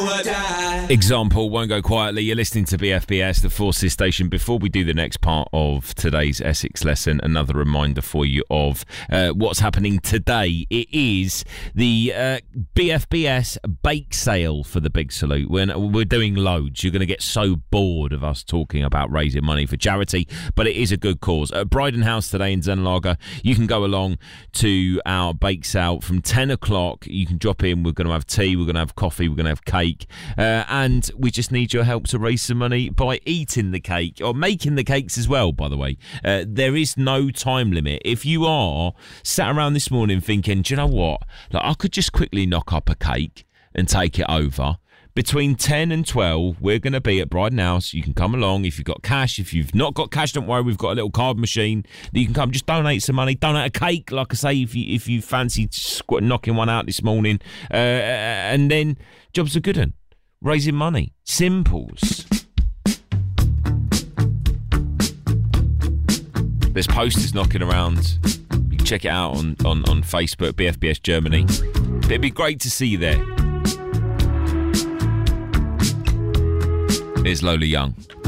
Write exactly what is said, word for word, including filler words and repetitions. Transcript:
Example, won't go quietly. You're listening to B F B S, the Forces Station. Before we do the next part of today's Essex lesson, another reminder for you of uh, what's happening today. It is the uh, B F B S bake sale for the Big Salute. We're, we're doing loads. You're going to get so bored of us talking about raising money for charity, but it is a good cause. At Bryden House today in Zenlager, you can go along to our bake sale from ten o'clock. You can drop in. We're going to have tea. We're going to have coffee. We're going to have cake. Uh, and we just need your help to raise some money by eating the cake or making the cakes as well, by the way. Uh, there is no time limit. If you are sat around this morning thinking, do you know what? Like, I could just quickly knock up a cake and take it over. Between ten and twelve, we're going to be at Bryden House. You can come along if you've got cash. If you've not got cash, don't worry. We've got a little card machine that you can come. Just donate some money. Donate a cake, like I say, if you if you fancy squ- knocking one out this morning. Uh, and then jobs are good un. Raising money. Simples. There's posters knocking around. You can check it out on, on, on Facebook, B F B S Germany. But it'd be great to see you there. Here's Lola Young.